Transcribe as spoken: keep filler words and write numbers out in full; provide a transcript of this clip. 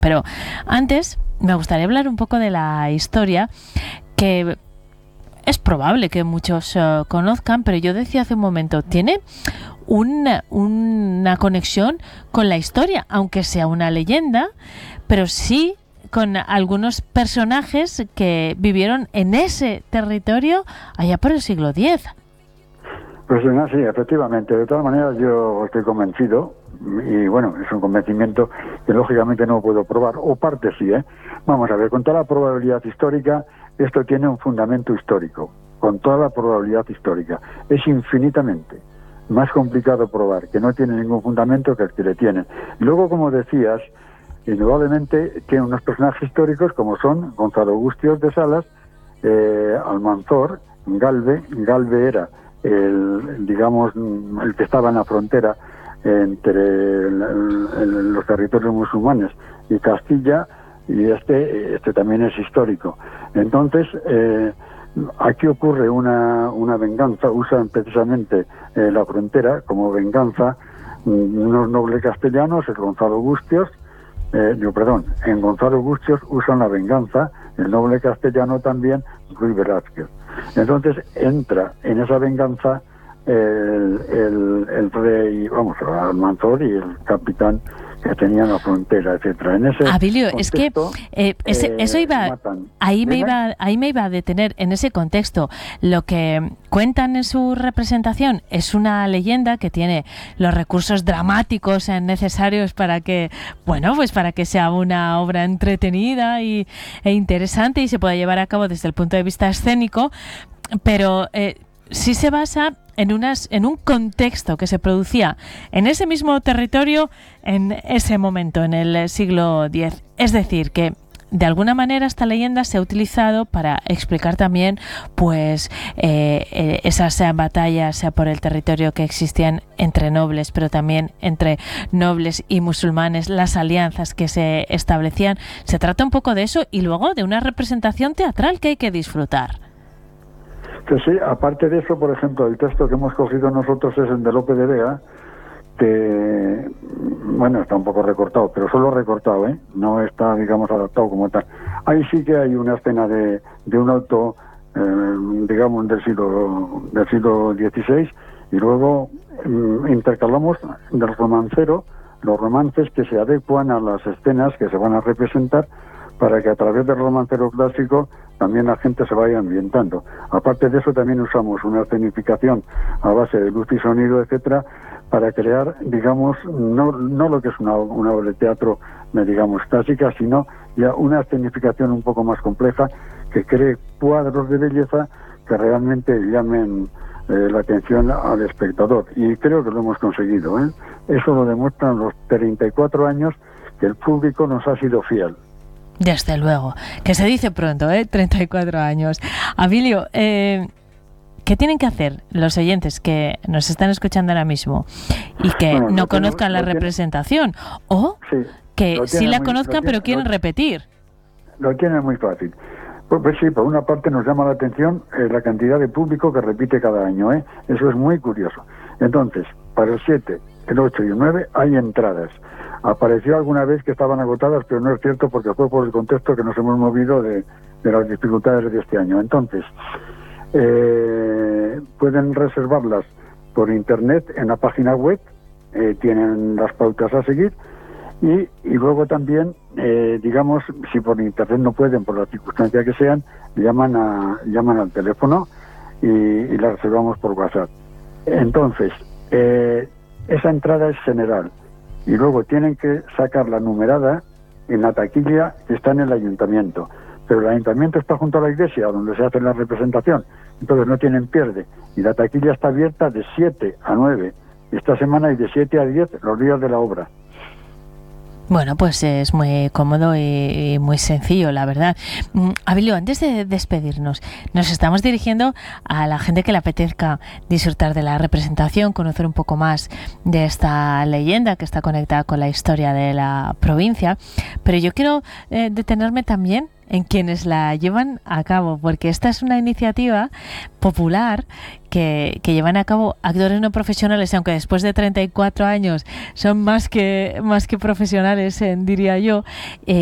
Pero antes me gustaría hablar un poco de la historia, que es probable que muchos uh, conozcan, pero yo decía hace un momento, tiene una, una conexión con la historia, aunque sea una leyenda, pero sí con algunos personajes que vivieron en ese territorio allá por el siglo diez. Pues no, sí, efectivamente. De todas maneras, yo estoy convencido, y bueno, es un convencimiento que lógicamente no puedo probar, o parte sí, ¿eh? Vamos a ver, con toda la probabilidad histórica, esto tiene un fundamento histórico, con toda la probabilidad histórica. Es infinitamente más complicado probar que no tiene ningún fundamento que el que le tiene. Luego, como decías, indudablemente tiene unos personajes históricos como son Gonzalo Augustios de Salas, eh, Almanzor, Galve. Galve era el, digamos, el que estaba en la frontera entre el, el, el, los territorios musulmanes y Castilla, y este este también es histórico. Entonces, eh, aquí ocurre una, una venganza, usan precisamente eh, la frontera como venganza unos nobles castellanos, el Gonzalo Augustios, eh, no, perdón, en Gonzalo Augustios usan la venganza, el noble castellano también, Ruy Velázquez. Entonces entra en esa venganza el, el, el rey, vamos, Almanzor y el capitán que tenían la frontera, etcétera. En ese Abilio, contexto, es que eh, ese, eh, eso iba, ahí me iba, ahí me iba a detener en ese contexto. Lo que cuentan en su representación es una leyenda que tiene los recursos dramáticos necesarios para que, bueno, pues para que sea una obra entretenida y, e interesante y se pueda llevar a cabo desde el punto de vista escénico, pero eh, sí se basa en unas en un contexto que se producía en ese mismo territorio en ese momento, en el siglo diez. Es decir, que de alguna manera esta leyenda se ha utilizado para explicar también pues eh, eh, esas eh, batallas eh, por el territorio que existían entre nobles, pero también entre nobles y musulmanes, las alianzas que se establecían. Se trata un poco de eso y luego de una representación teatral que hay que disfrutar. Que sí, aparte de eso, por ejemplo, el texto que hemos cogido nosotros es el de Lope de Vega, que, bueno, está un poco recortado, pero solo recortado, ¿eh? No está, digamos, adaptado como tal. Ahí sí que hay una escena de, de un auto, eh, digamos, del siglo del siglo dieciséis, y luego eh, intercalamos del romancero, los romances que se adecuan a las escenas que se van a representar, para que a través del romancero clásico también la gente se vaya ambientando. Aparte de eso, también usamos una escenificación a base de luz y sonido, etcétera, para crear, digamos, no, no lo que es una, una obra de teatro, digamos, clásica, sino ya una escenificación un poco más compleja que cree cuadros de belleza que realmente llamen eh, la atención al espectador. Y creo que lo hemos conseguido, ¿eh? Eso lo demuestran los treinta y cuatro años que el público nos ha sido fiel. Desde luego, que se dice pronto, ¿eh? treinta y cuatro años. Abilio, eh, ¿qué tienen que hacer los oyentes que nos están escuchando ahora mismo y que bueno, no conozcan tiene, la representación? Tiene, o sí, que sí la muy, conozcan tiene, pero quieren lo, repetir. Lo tienen muy fácil. Pues, pues sí, por una parte nos llama la atención eh, la cantidad de público que repite cada año, ¿eh? Eso es muy curioso. Entonces, para el siete, el ocho y el nueve hay entradas. Apareció alguna vez que estaban agotadas, pero no es cierto porque fue por el contexto que nos hemos movido de, de las dificultades de este año. Entonces, eh, pueden reservarlas por internet en la página web, eh, tienen las pautas a seguir, y, y luego también, eh, digamos, si por internet no pueden, por la circunstancia que sean, llaman a llaman al teléfono y, y la reservamos por WhatsApp. Entonces, eh, esa entrada es general. Y luego tienen que sacar la numerada en la taquilla que está en el ayuntamiento. Pero el ayuntamiento está junto a la iglesia, donde se hace la representación. Entonces no tienen pierde. Y la taquilla está abierta de siete a nueve esta semana y de siete a diez los días de la obra. Bueno, pues es muy cómodo y muy sencillo, la verdad. Abilio, antes de despedirnos, nos estamos dirigiendo a la gente que le apetezca disfrutar de la representación, conocer un poco más de esta leyenda que está conectada con la historia de la provincia, pero yo quiero eh, detenerme también en quienes la llevan a cabo, porque esta es una iniciativa popular que, que llevan a cabo actores no profesionales, aunque después de treinta y cuatro años son más que, más que profesionales, eh, diría yo, eh,